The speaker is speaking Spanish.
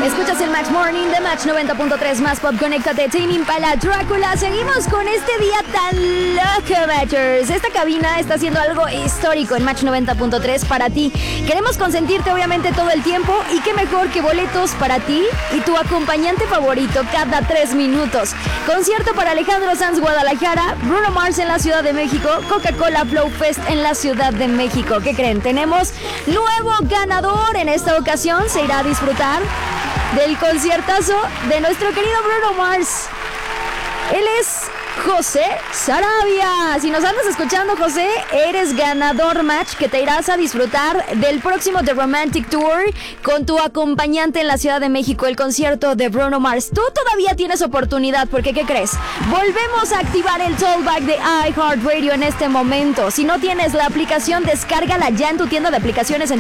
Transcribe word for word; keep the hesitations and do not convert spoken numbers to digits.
Escuchas el Match Morning de Match noventa punto tres más pop. Conéctate, Tame Impala, Drácula. Seguimos con este día tan loco, Matchers. Esta cabina está haciendo algo histórico en Match noventa punto tres para ti. Queremos consentirte obviamente todo el tiempo y qué mejor que boletos para ti y tu acompañante favorito cada tres minutos. Concierto para Alejandro Sanz Guadalajara, Bruno Mars en la Ciudad de México, Coca-Cola Flow Fest en la Ciudad de México. ¿Qué creen? Tenemos nuevo ganador. En esta ocasión se irá a disfrutar del conciertazo de nuestro querido Bruno Mars. Él es José Sarabia. Si nos andas escuchando, José, eres ganador, Match, que te irás a disfrutar del próximo The Romantic Tour con tu acompañante en la Ciudad de México, el concierto de Bruno Mars. Tú todavía tienes oportunidad, porque ¿qué crees? Volvemos a activar el Tollback de iHeartRadio en este momento. Si no tienes la aplicación, descárgala ya en tu tienda de aplicaciones en